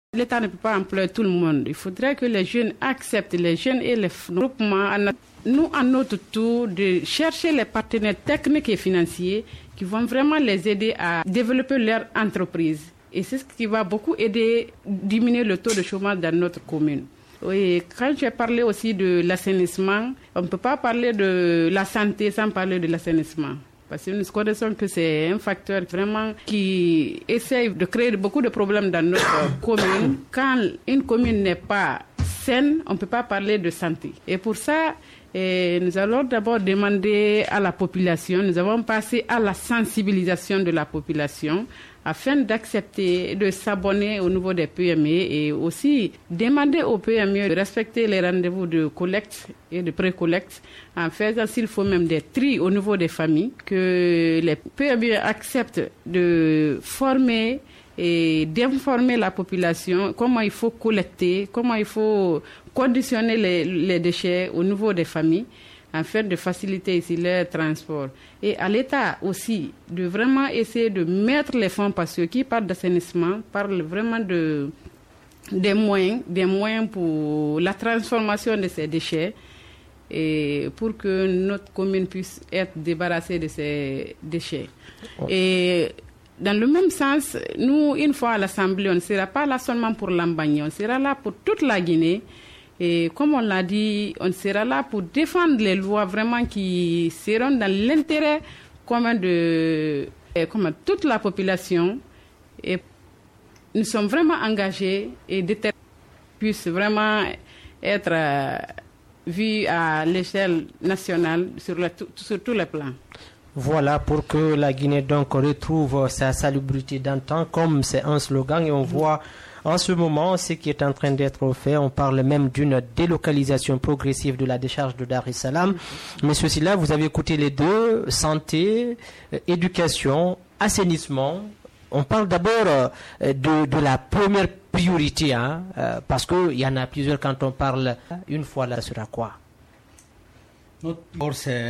L'État ne peut pas employer tout le monde. Il faudrait que les jeunes acceptent, les jeunes et les groupements, nous, à notre tour, de chercher les partenaires techniques et financiers qui vont vraiment les aider à développer leur entreprise. Et c'est ce qui va beaucoup aider à diminuer le taux de chômage dans notre commune. Oui, quand j'ai parlé aussi de l'assainissement, on ne peut pas parler de la santé sans parler de l'assainissement. Parce que nous connaissons que c'est un facteur vraiment qui essaye de créer beaucoup de problèmes dans notre commune. Quand une commune n'est pas saine, on ne peut pas parler de santé. Et pour ça, nous allons d'abord demander à la population, nous avons passé à la sensibilisation de la population afin d'accepter de s'abonner au niveau des PME et aussi demander aux PME de respecter les rendez-vous de collecte et de pré-collecte en faisant s'il faut même des tris au niveau des familles, que les PME acceptent de former et d'informer la population comment il faut collecter, comment il faut conditionner les déchets au niveau des familles afin de faciliter ici leur transport. Et à l'État aussi, de vraiment essayer de mettre les fonds, parce que qui parle d'assainissement parle vraiment des moyens pour la transformation de ces déchets et pour que notre commune puisse être débarrassée de ces déchets. Et dans le même sens, nous, une fois à l'Assemblée, on ne sera pas là seulement pour l'Ambagné, on sera là pour toute la Guinée. Et comme on l'a dit, on sera là pour défendre les lois vraiment qui seront dans l'intérêt commun de toute la population. Et nous sommes vraiment engagés et déterminés puissent vraiment être vus à l'échelle nationale sur tous les plans. Voilà, pour que la Guinée donc retrouve sa salubrité d'antan, comme c'est un slogan, et on voit en ce moment ce qui est en train d'être fait. On parle même d'une délocalisation progressive de la décharge de Dar es Salaam. Mais ceci là, vous avez écouté les deux, santé, éducation, assainissement. On parle d'abord de la première priorité, parce qu'il y en a plusieurs quand on parle. Une fois là, sera quoi? Notre priorité, c'est